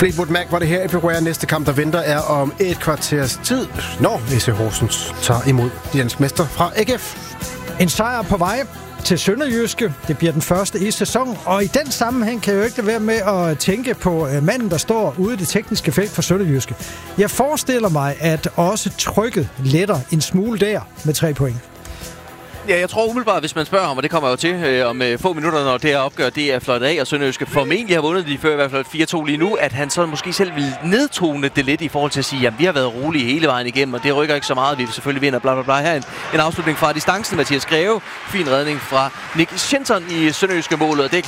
Fleetwood Mac var det her. Everywhere. Næste kamp, der venter, er om et kvarters tid, når SC Horsens tager imod de danske mester fra AGF. En sejr på vej til Sønderjyske. Det bliver den første i sæsonen, og i den sammenhæng kan jeg jo ikke lade være med at tænke på manden, der står ude i det tekniske felt for Sønderjyske. Jeg forestiller mig, at også trykket letter en smule der med 3 point. Ja, jeg tror umiddelbart, hvis man spørger ham, og det kommer jo til om få minutter, når det her opgør, det er fløjtet af, og Sønderjyske formentlig har vundet de før i hvert fald 4-2 lige nu, at han så måske selv vil nedtone det lidt i forhold til at sige, jamen vi har været rolige hele vejen igennem, og det rykker ikke så meget, vi vil selvfølgelig vinde, bla bla bla. Her en afslutning fra distancen, Mathias Greve, fin redning fra Nick Schinton i Sønderjyske målet, og det er